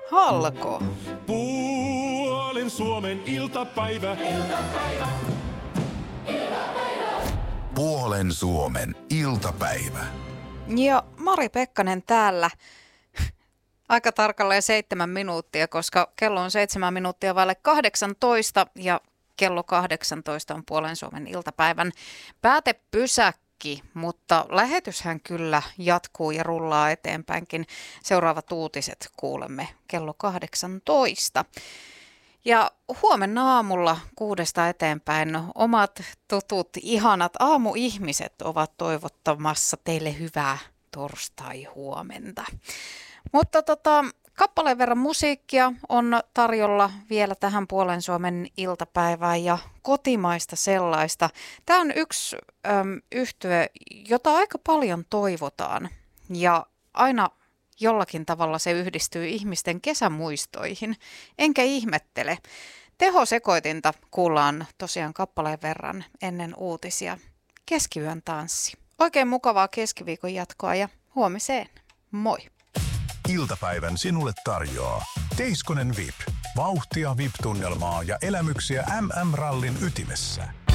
Halko. Puolen Suomen iltapäivä. Puolen Suomen iltapäivä. Ja Mari Pekkanen täällä. Aika tarkalleen 7 minuuttia, koska kello on 7 minuuttia vaille 18 ja kello 18 on Puolen Suomen iltapäivän päätepysäkki, mutta lähetyshän kyllä jatkuu ja rullaa eteenpäinkin. Seuraavat uutiset kuulemme kello 18. Ja huomenna aamulla 6 eteenpäin omat tutut, ihanat aamuihmiset ovat toivottamassa teille hyvää torstai-huomenta. Mutta kappaleen verran musiikkia on tarjolla vielä tähän Puolen Suomen iltapäivään ja kotimaista sellaista. Tämä on yksi yhtye, jota aika paljon toivotaan ja aina jollakin tavalla se yhdistyy ihmisten kesämuistoihin. Enkä ihmettele. Tehosekoitinta kuullaan tosiaan kappaleen verran ennen uutisia. Keskiyön tanssi. Oikein mukavaa keskiviikon jatkoa ja huomiseen. Moi! Iltapäivän sinulle tarjoaa Teiskonen VIP. Vauhtia VIP-tunnelmaa ja elämyksiä MM-rallin ytimessä.